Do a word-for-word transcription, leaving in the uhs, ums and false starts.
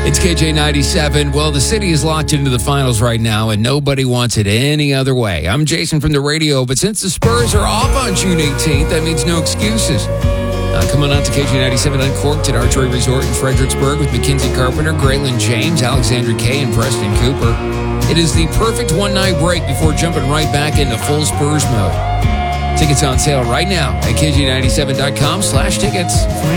It's K J ninety-seven. Well, the city is locked into the finals right now, and nobody wants it any other way. I'm Jason from the radio, but since the Spurs are off on June eighteenth, that means no excuses. Uh, come on out to K J ninety-seven Uncorked at Archery Resort in Fredericksburg with Mackenzie Carpenter, Graylin James, Alexandra Kay, and Preston Cooper. It is the perfect one-night break before jumping right back into full Spurs mode. Tickets on sale right now at K J ninety-seven dot com slash tickets.